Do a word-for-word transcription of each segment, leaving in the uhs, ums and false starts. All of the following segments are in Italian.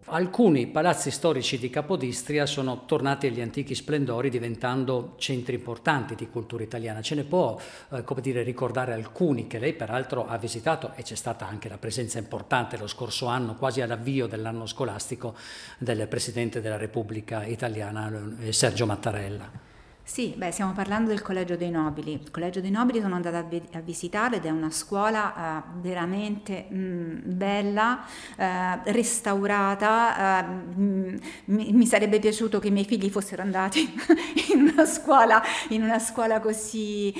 Alcuni palazzi storici di Capodistria sono tornati agli antichi splendori, diventando centri importanti di cultura italiana. Ce ne può, eh, come dire, ricordare alcuni che lei peraltro ha visitato, e c'è stata anche la presenza importante lo scorso anno, quasi all'avvio dell'anno scolastico, del Presidente della Repubblica Italiana, eh, Sergio Mattarella. Sì, beh, stiamo parlando del Collegio dei Nobili. Il Collegio dei Nobili sono andata a, vi- a visitare ed è una scuola eh, veramente mm, bella, eh, restaurata. eh, mm, mi, mi sarebbe piaciuto che i miei figli fossero andati in una scuola, in una scuola così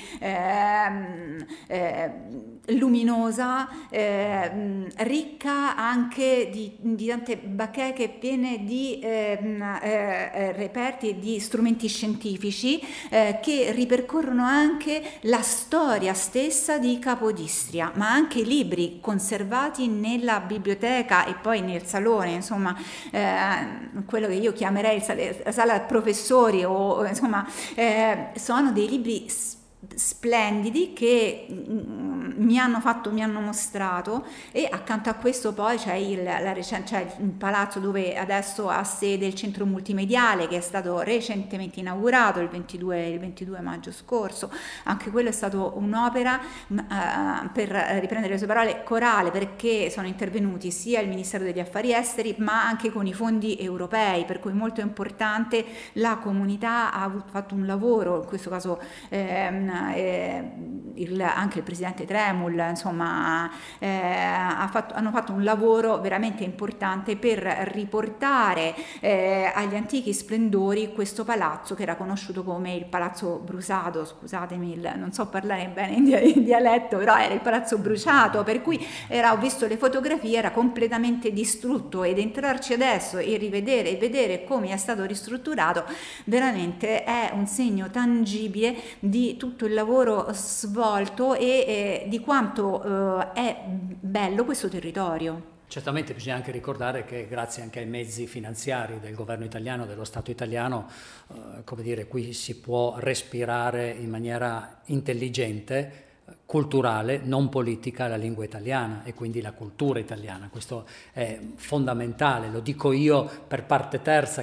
ehm, eh, luminosa, eh, mm, ricca anche di, di tante bacheche piene di ehm, eh, eh, reperti e di strumenti scientifici eh, che ripercorrono anche la storia stessa di Capodistria, ma anche libri conservati nella biblioteca e poi nel salone, insomma, eh, quello che io chiamerei il sale- la sala professori o insomma, eh, sono dei libri s- splendidi che mm, mi hanno fatto, mi hanno mostrato. E accanto a questo poi c'è il, la recen- c'è il palazzo dove adesso ha sede il centro multimediale, che è stato recentemente inaugurato il ventidue, il ventidue maggio scorso. Anche quello è stato un'opera, m- eh, per riprendere le sue parole, corale, perché sono intervenuti sia il Ministero degli Affari Esteri ma anche con i fondi europei, per cui molto importante. La comunità ha avuto- fatto un lavoro, in questo caso ehm, eh, il- anche il presidente Tremul, insomma, eh, ha fatto- hanno fatto un lavoro veramente importante per riportare eh, agli antichi splendori questo palazzo che era conosciuto come il Palazzo Brusato, scusatemi, il- non so parlare bene in, dia- in dialetto, però era il Palazzo Bruciato, per cui era, ho visto le fotografie, era completamente distrutto, ed entrarci adesso e rivedere e vedere come è stato ristrutturato veramente è un segno tangibile di tutto il lavoro svolto e eh, di quanto eh, è bello questo territorio. Certamente bisogna anche ricordare che grazie anche ai mezzi finanziari del governo italiano, dello Stato italiano, eh, come dire, qui si può respirare in maniera intelligente, culturale, non politica, la lingua italiana e quindi la cultura italiana. Questo è fondamentale, lo dico io per parte terza,